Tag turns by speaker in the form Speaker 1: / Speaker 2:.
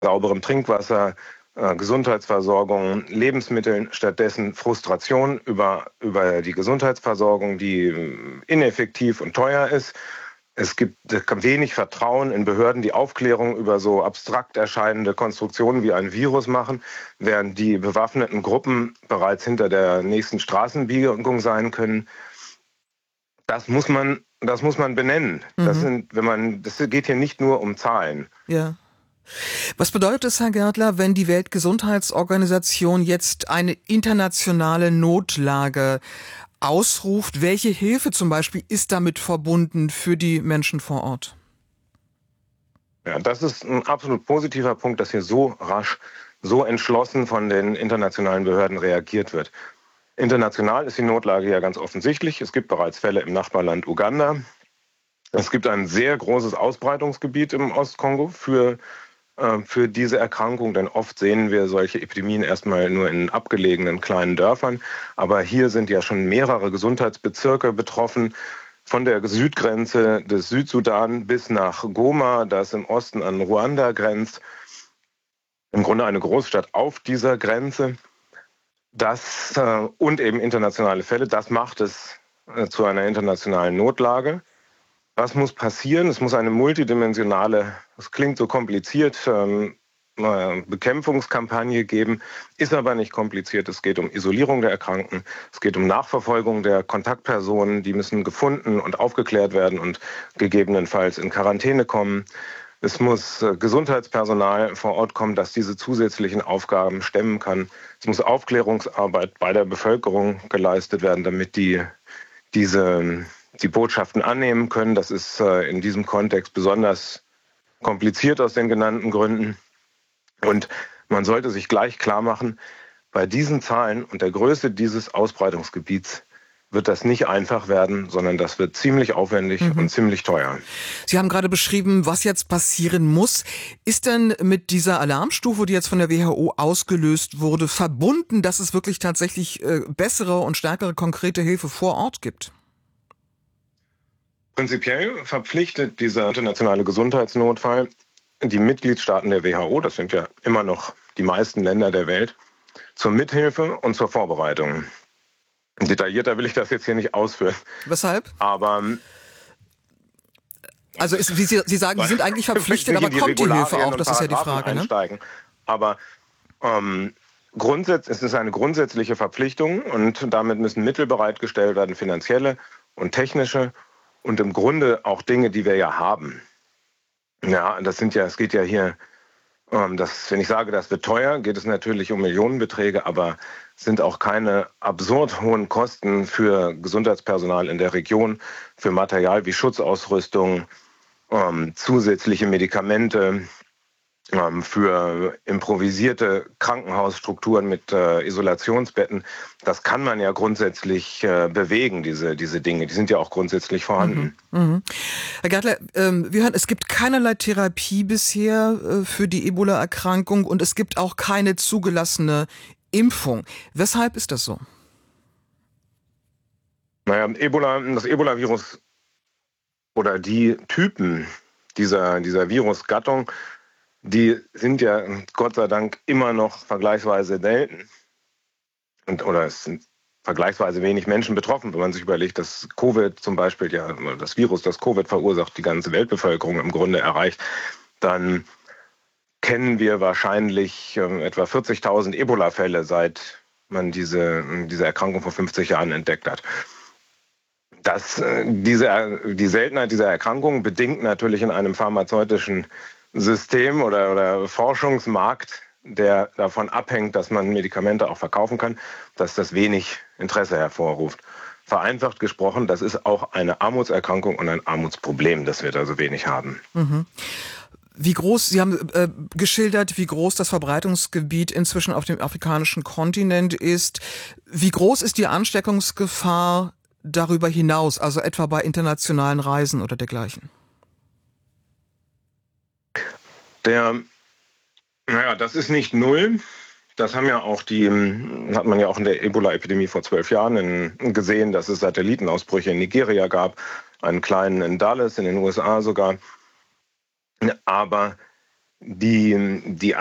Speaker 1: sauberem Trinkwasser, Gesundheitsversorgung, Lebensmitteln, stattdessen Frustration über die Gesundheitsversorgung, die ineffektiv und teuer ist. Es gibt wenig Vertrauen in Behörden, die Aufklärung über so abstrakt erscheinende Konstruktionen wie ein Virus machen, während die bewaffneten Gruppen bereits hinter der nächsten Straßenbiegung sein können. Das muss man benennen.
Speaker 2: Mhm.
Speaker 1: Das geht hier nicht nur um Zahlen.
Speaker 2: Ja. Was bedeutet es, Herr Gärtler, wenn die Weltgesundheitsorganisation jetzt eine internationale Notlage ausruft? Welche Hilfe zum Beispiel ist damit verbunden für die Menschen vor Ort?
Speaker 1: Ja, das ist ein absolut positiver Punkt, dass hier so rasch, so entschlossen von den internationalen Behörden reagiert wird. International ist die Notlage ja ganz offensichtlich. Es gibt bereits Fälle im Nachbarland Uganda. Es gibt ein sehr großes Ausbreitungsgebiet im Ostkongo für diese Erkrankung, denn oft sehen wir solche Epidemien erstmal nur in abgelegenen kleinen Dörfern. Aber hier sind ja schon mehrere Gesundheitsbezirke betroffen, von der Südgrenze des Südsudan bis nach Goma, das im Osten an Ruanda grenzt. Im Grunde eine Großstadt auf dieser Grenze. Und eben internationale Fälle, das macht es zu einer internationalen Notlage. Was muss passieren? Es muss eine multidimensionale, das klingt so kompliziert, Bekämpfungskampagne geben, ist aber nicht kompliziert. Es geht um Isolierung der Erkrankten, es geht um Nachverfolgung der Kontaktpersonen, die müssen gefunden und aufgeklärt werden und gegebenenfalls in Quarantäne kommen. Es muss Gesundheitspersonal vor Ort kommen, das diese zusätzlichen Aufgaben stemmen kann. Es muss Aufklärungsarbeit bei der Bevölkerung geleistet werden, damit die Botschaften annehmen können. Das ist in diesem Kontext besonders kompliziert aus den genannten Gründen. Und man sollte sich gleich klar machen, bei diesen Zahlen und der Größe dieses Ausbreitungsgebiets wird das nicht einfach werden, sondern das wird ziemlich aufwendig und ziemlich teuer.
Speaker 2: Sie haben gerade beschrieben, was jetzt passieren muss. Ist denn mit dieser Alarmstufe, die jetzt von der WHO ausgelöst wurde, verbunden, dass es wirklich tatsächlich bessere und stärkere konkrete Hilfe vor Ort gibt?
Speaker 1: Prinzipiell verpflichtet dieser internationale Gesundheitsnotfall die Mitgliedstaaten der WHO, das sind ja immer noch die meisten Länder der Welt, zur Mithilfe und zur Vorbereitung. Detaillierter will ich das jetzt hier nicht ausführen.
Speaker 2: Weshalb?
Speaker 1: Aber
Speaker 2: also wie Sie sagen, Sie sind eigentlich verpflichtet, aber kommt die Hilfe auch? Das ist ja die Frage, ne?
Speaker 1: Aber es ist eine grundsätzliche Verpflichtung und damit müssen Mittel bereitgestellt werden, finanzielle und technische und im Grunde auch Dinge, die wir ja haben. Ja, es geht ja hier, wenn ich sage, das wird teuer, geht es natürlich um Millionenbeträge, aber es sind auch keine absurd hohen Kosten für Gesundheitspersonal in der Region, für Material wie Schutzausrüstung, zusätzliche Medikamente, für improvisierte Krankenhausstrukturen mit Isolationsbetten. Das kann man ja grundsätzlich bewegen, diese Dinge. Die sind ja auch grundsätzlich vorhanden.
Speaker 2: Herr Gärtler, wir hören, es gibt keinerlei Therapie bisher für die Ebola-Erkrankung und es gibt auch keine zugelassene Impfung. Weshalb ist das so?
Speaker 1: Naja, das Ebola-Virus oder die Typen dieser Virusgattung, die sind ja Gott sei Dank immer noch vergleichsweise selten. Oder es sind vergleichsweise wenig Menschen betroffen, wenn man sich überlegt, dass Covid zum Beispiel, das Virus, das Covid verursacht, die ganze Weltbevölkerung im Grunde erreicht, dann kennen wir wahrscheinlich etwa 40.000 Ebola-Fälle, seit man diese Erkrankung vor 50 Jahren entdeckt hat. Die Seltenheit dieser Erkrankung bedingt natürlich in einem pharmazeutischen System oder Forschungsmarkt, der davon abhängt, dass man Medikamente auch verkaufen kann, dass das wenig Interesse hervorruft. Vereinfacht gesprochen, das ist auch eine Armutserkrankung und ein Armutsproblem, das wir da so wenig haben.
Speaker 2: Wie groß, Sie haben geschildert, wie groß das Verbreitungsgebiet inzwischen auf dem afrikanischen Kontinent ist. Wie groß ist die Ansteckungsgefahr darüber hinaus, also etwa bei internationalen Reisen oder dergleichen?
Speaker 1: Das ist nicht null. Das hat man ja auch in der Ebola-Epidemie vor 12 Jahren gesehen, dass es Satellitenausbrüche in Nigeria gab, einen kleinen in Dallas in den USA sogar. Aber die